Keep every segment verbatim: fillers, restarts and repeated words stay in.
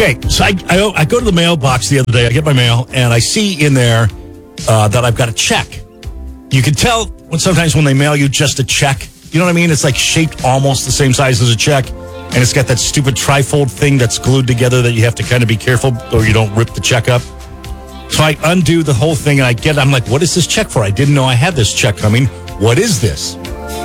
Okay, so I, I I go to the mailbox the other day. I get my mail, and I see in there uh, that I've got a check. You can tell when sometimes when they mail you just a check. You know what I mean? It's like shaped almost the same size as a check, and it's got that stupid trifold thing that's glued together that you have to kind of be careful or you don't rip the check up. So I undo the whole thing, and I get. I'm like, what is this check for? I didn't know I had this check coming. What is this?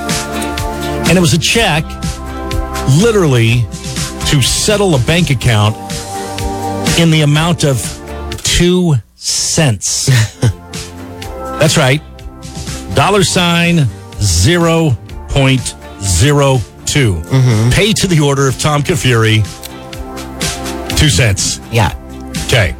And it was a check, literally, to settle a bank account in the amount of two cents. That's right. Dollar sign zero point zero two. Mm-hmm. Pay to the order of Tom Kafuri. Two cents. Yeah. Okay.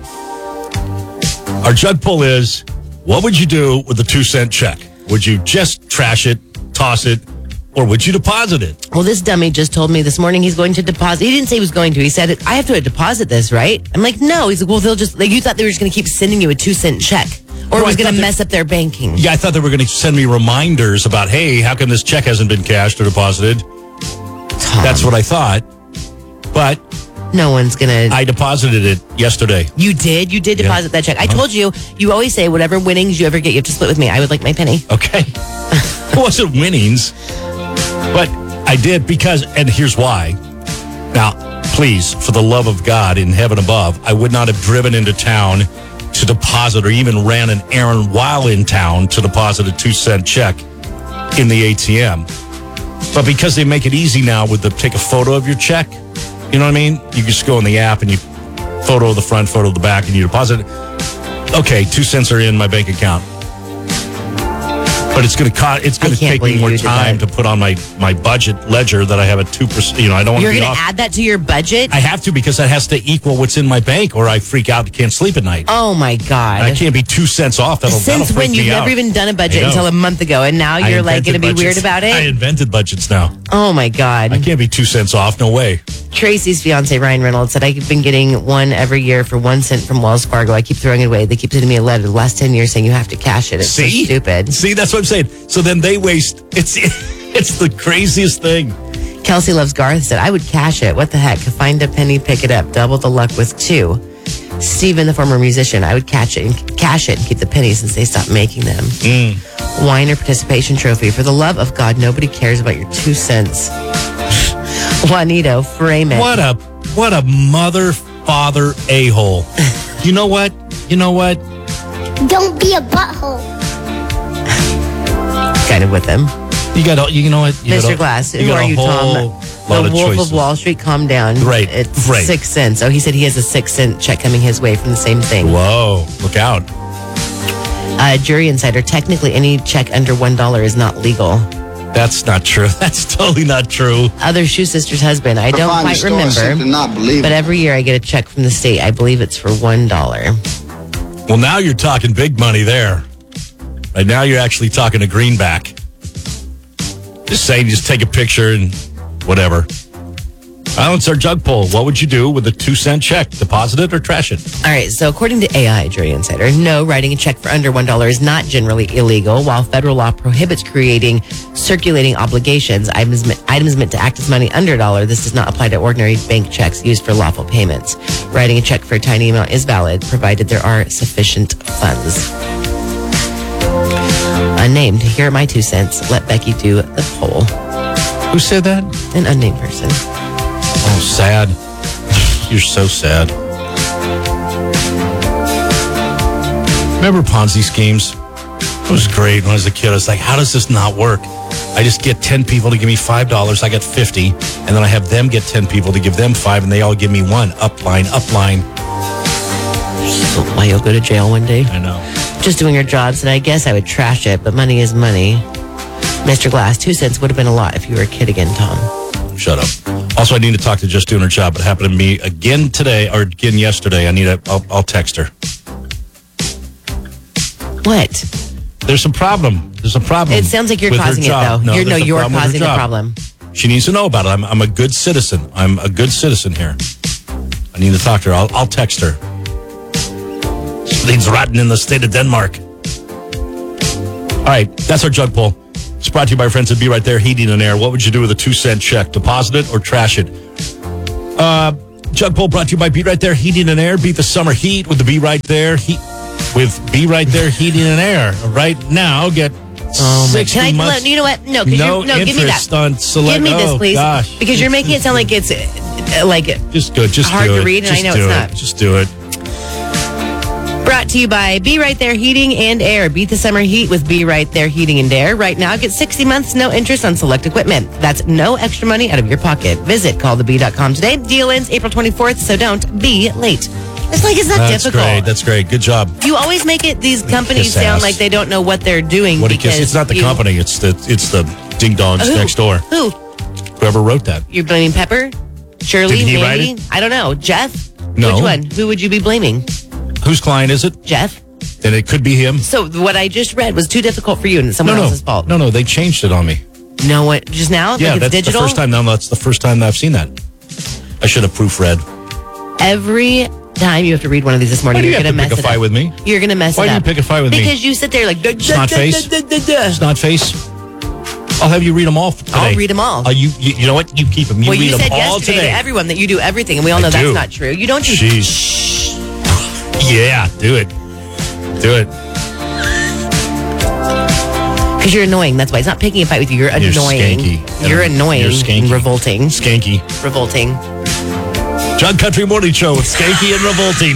Our jug pull is, what would you do with a two cent check? Would you just trash it, toss it, or would you deposit it? Well, this dummy just told me this morning he's going to deposit. He didn't say he was going to. He said, I have to deposit this, right? I'm like, no. He's like, well, they'll just, like, you thought they were just going to keep sending you a two cent check. Or Well, it was I going thought to they- mess up their banking. Yeah, I thought they were going to send me reminders about, hey, how come this check hasn't been cashed or deposited? Tom, That's what I thought. But no one's going to. I deposited it yesterday. You did? You did Yeah. deposit that check. I Uh-huh. told you, you always say whatever winnings you ever get, you have to split with me. I would like my penny. Okay. It wasn't winnings, but I did because, and here's why. Now, please, for the love of God in heaven above, I would not have driven into town to deposit or even ran an errand while in town to deposit a two cent check in the A T M. But because they make it easy now with the take a photo of your check, you know what I mean? You just go in the app and you photo of the front, photo of the back, and you deposit it. Okay, two cents are in my bank account. But it's going to cost. It's going I to can't take me believe more you did time that. to put on my, my budget ledger that I have at two percent. You know, I don't want You're to be going to off. add that to your budget? I have to because that has to equal what's in my bank, or I freak out and can't sleep at night. Oh, my God. I can't be two cents off. That'll, that'll Since freak when? You've me never out. even done a budget I know. until a month ago, and now I you're like going to invented be weird budgets. about I it? invented budgets now. Oh, my God. I can't be two cents off. No way. Tracy's fiance, Ryan Reynolds, said, I've been getting one every year for one cent from Wells Fargo. I keep throwing it away. They keep sending me a letter the last ten years saying you have to cash it. It's so See? stupid. See, that's what I'm saying. So then they waste. It's it's the craziest thing. Kelsey Loves Garth said, I would cash it. What the heck? Find a penny, pick it up. Double the luck with two. Steven, the former musician, I would catch it and cash it and keep the pennies since they stopped making them. Mm. Weiner participation trophy. For the love of God, nobody cares about your two cents. Juanito, frame it. What a what a mother father a hole. You know what? You know what? Don't be a butthole. Kind of with him. You got you know what? You Mister got a- Glass, you who got are a you, whole Tom? lot The of Wolf choices. of Wall Street, calm down. Right, It's right. six cents. Oh, he said he has a six cent check coming his way from the same thing. Whoa! Look out! Uh, Jury Insider, technically any check under one dollar is not legal. That's not true. That's totally not true. Other Shoe Sister's husband, I don't find the quite story remember, simply not believable. but every year I get a check from the state. I believe it's for one dollar. Well, now you're talking big money there. Right now you're actually talking a greenback. Just saying, just take a picture and whatever. Oh, it's our jug poll. What would you do with a two cent check? Deposit it or trash it? All right, so according to A I, Jury Insider, no, writing a check for under one dollar is not generally illegal. While federal law prohibits creating circulating obligations, items, items meant to act as money under a dollar, this does not apply to ordinary bank checks used for lawful payments. Writing a check for a tiny amount is valid, provided there are sufficient funds. Unnamed, here are my two cents. Let Becky do the poll. Who said that? An unnamed person. Oh, sad. You're so sad. Remember Ponzi schemes? It was great when I was a kid. I was like, how does this not work? I just get ten people to give me five dollars. I get fifty. And then I have them get ten people to give them five, and they all give me one. Upline, upline. Why you'll go to jail one day? I know. Just doing your jobs, and I guess I would trash it, but money is money. Mister Glass, two cents would have been a lot if you were a kid again, Tom. Shut up. Also, I need to talk to Just Doing Her Job. It happened to me again today, or again yesterday. I need a, I'll, I'll text her. What? There's a problem. There's a problem. It sounds like you're with her causing it, job. though. You're, no, there's a you're problem with her causing the job. problem. She needs to know about it. I'm, I'm a good citizen. I'm a good citizen here. I need to talk to her. I'll, I'll text her. Something's rotten in the state of Denmark. All right, that's our jug poll. It's brought to you by our friends at Be Right There Heating and Air. What would you do with a two cent check? Deposit it or trash it? Uh, Jug Poll brought to you by Be Right There Heating and Air. Beat the summer heat with the Be Right There heat with Be Right There Heating and Air. Right now, get Oh my, sixty can I? months. You know what? No, 'cause No you're, no, give me that. interest on select. Give me this, oh, please, gosh. because you're making it sound like it's uh, like Just do it. Just hard do to it. read, and Just I know do it's it. not. Just do it. Brought to you by Be Right There Heating and Air. Beat the summer heat with Be Right There Heating and Air. Right now, get sixty months, no interest on select equipment. That's no extra money out of your pocket. Visit call the bee dot com today. Deal ends April twenty-fourth, so don't be late. It's like it's not That's difficult. great. That's great. Good job. You always make it these companies Kiss sound ass. like they don't know what they're doing. What a because kiss. It's not the you- company. It's the it's the ding dongs Who? next door. Who? Whoever wrote that. You're blaming Pepper? Shirley? Did he maybe? write it? I don't know. Jeff? No. Which one? Who would you be blaming? Whose client is it? Jeff? Then it could be him. So what I just read was too difficult for you and it's someone No, no, else's fault. no, no. They changed it on me. No, what? Just now? Yeah, like it's that's digital? the first time. No, that's the first time that I've seen that. I should have proofread. Every time you have to read one of these this morning, Why do you you're have going to to pick mess a it fight up. with me? You're going to mess Why it do you up. pick a fight with me? Because you sit there like... Snot face? Snot face? I'll have you read them all today. I'll read them all. Uh, you, you, you know what? You keep them. You Well, read you them said all yesterday today. to everyone that you do everything, and we all I know do. that's not true. You don't do... Jeez. Yeah, do it. Do it. Because you're annoying. That's why. It's not picking a fight with you. You're You're annoying. skanky. You're annoying. You're skanky. And revolting. Skanky. Revolting. John Country Morning Show with Skanky and Revolting.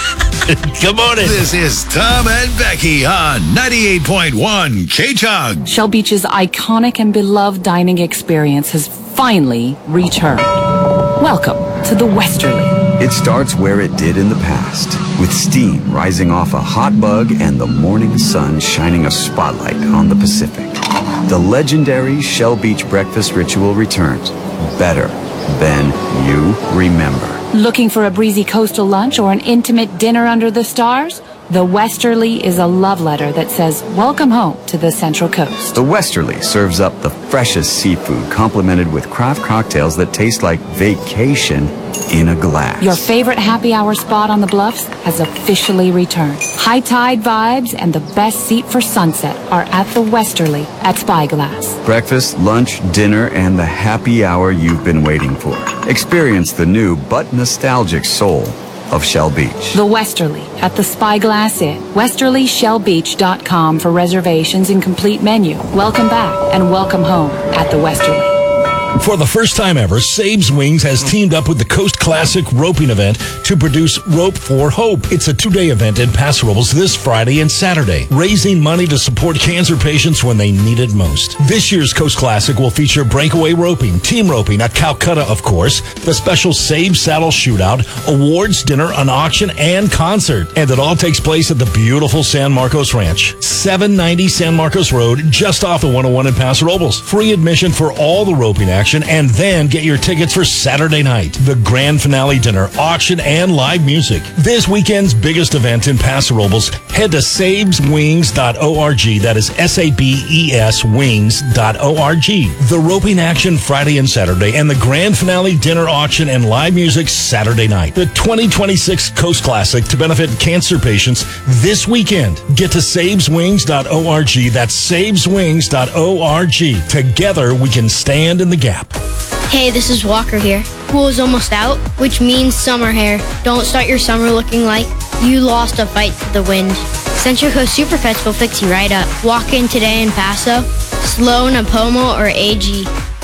Good morning. This is Tom and Becky on ninety-eight point one K-Chug. Shell Beach's iconic and beloved dining experience has finally returned. Welcome to the Westerly. It starts where it did in the past, with steam rising off a hot bug and the morning sun shining a spotlight on the Pacific. The legendary Shell Beach breakfast ritual returns, better than you remember. Looking for a breezy coastal lunch or an intimate dinner under the stars? The Westerly is a love letter that says, welcome home to the Central Coast. The Westerly serves up the freshest seafood complemented with craft cocktails that taste like vacation in a glass. Your favorite happy hour spot on the Bluffs has officially returned. High tide vibes and the best seat for sunset are at the Westerly at Spyglass. Breakfast, lunch, dinner, and the happy hour you've been waiting for. Experience the new but nostalgic soul of Shell Beach. The Westerly at the Spyglass Inn. westerly shell beach dot com for reservations and complete menu. Welcome back and welcome home at the Westerly. For the first time ever, Saves Wings has teamed up with the Coast Classic Roping Event to produce Rope for Hope. It's a two-day event in Paso Robles this Friday and Saturday, raising money to support cancer patients when they need it most. This year's Coast Classic will feature breakaway roping, team roping at Calcutta, of course, the special Save Saddle Shootout, awards, dinner, an auction, and concert. And it all takes place at the beautiful San Marcos Ranch, seven ninety San Marcos Road, just off the one oh one in Paso Robles. Free admission for all the roping action, and then get your tickets for Saturday night, the grand finale dinner, auction, and live music. This weekend's biggest event in Paso Robles. Head to saves wings dot org. That is S A B E S wings dot org. The roping action Friday and Saturday, and the grand finale dinner, auction, and live music Saturday night. The twenty twenty-six Coast Classic to benefit cancer patients this weekend. Get to saves wings dot org. That's saves wings dot org. Together we can stand in the gap. Hey, this is Walker here. School is almost out, which means summer hair. Don't start your summer looking like you lost a fight to the wind. Central Coast Super Pets will fix you right up. Walk in today in Paso, Sloan, Apomo, or A G.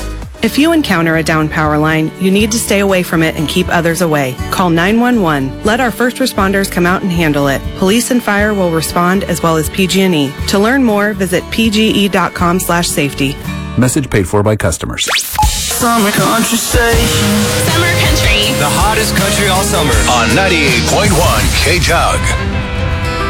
If you encounter a down power line, you need to stay away from it and keep others away. Call nine one one. Let our first responders come out and handle it. Police and fire will respond, as well as P G and E. To learn more, visit p g e dot com slash safety. Message paid for by customers. Summer Country Station. Summer Country. The hottest country all summer on ninety-eight point one K-Chug.